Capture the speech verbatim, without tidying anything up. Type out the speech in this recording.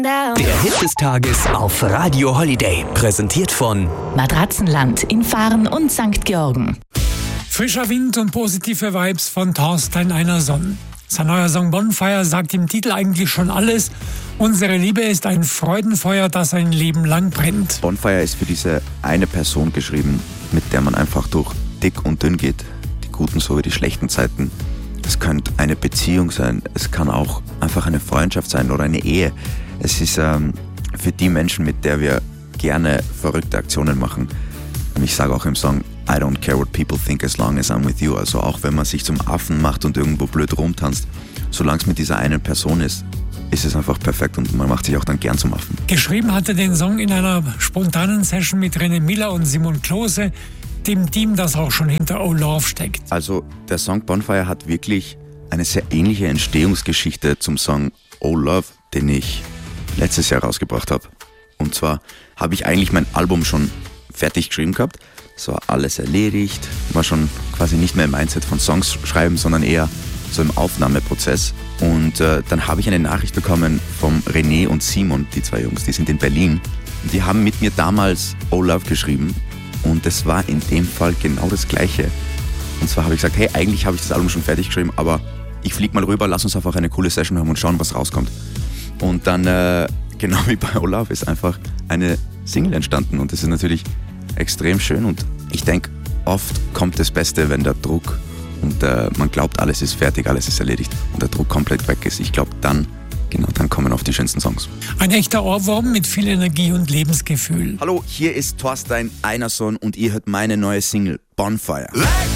Der Hit des Tages auf Radio Holiday. Präsentiert von Matratzenland in Fahren und Sankt Georgen. Frischer Wind und positive Vibes von Thorstein Einerson. Sein neuer Song Bonfire sagt im Titel eigentlich schon alles. Unsere Liebe ist ein Freudenfeuer, das ein Leben lang brennt. Bonfire ist für diese eine Person geschrieben, mit der man einfach durch dick und dünn geht. Die guten sowie die schlechten Zeiten. Es könnte eine Beziehung sein, es kann auch einfach eine Freundschaft sein oder eine Ehe. Es ist ähm, für die Menschen, mit der wir gerne verrückte Aktionen machen. Und ich sage auch im Song, I don't care what people think as long as I'm with you. Also auch wenn man sich zum Affen macht und irgendwo blöd rumtanzt, solange es mit dieser einen Person ist, ist es einfach perfekt und man macht sich auch dann gern zum Affen. Geschrieben hat er den Song in einer spontanen Session mit René Miller und Simon Klose, dem Team, das auch schon hinter Oh Love steckt. Also der Song Bonfire hat wirklich eine sehr ähnliche Entstehungsgeschichte zum Song Oh Love, den ich letztes Jahr rausgebracht habe. Und zwar habe ich eigentlich mein Album schon fertig geschrieben gehabt. Es war alles erledigt, war schon quasi nicht mehr im Mindset von Songs schreiben, sondern eher so im Aufnahmeprozess. Und äh, dann habe ich eine Nachricht bekommen vom René und Simon, die zwei Jungs, die sind in Berlin. Und die haben mit mir damals Oh Love geschrieben. Und das war in dem Fall genau das Gleiche. Und zwar habe ich gesagt, hey, eigentlich habe ich das Album schon fertig geschrieben, aber ich fliege mal rüber, lass uns einfach eine coole Session haben und schauen, was rauskommt. Und dann, äh, genau wie bei Oh Love, ist einfach eine Single entstanden. Und das ist natürlich extrem schön. Und ich denke, oft kommt das Beste, wenn der Druck und äh, man glaubt, alles ist fertig, alles ist erledigt und der Druck komplett weg ist. Ich glaube, dann, genau, dann kommen oft die schönsten Songs. Ein echter Ohrwurm mit viel Energie und Lebensgefühl. Hallo, hier ist Thorstein Einerson und ihr hört meine neue Single Bonfire. Like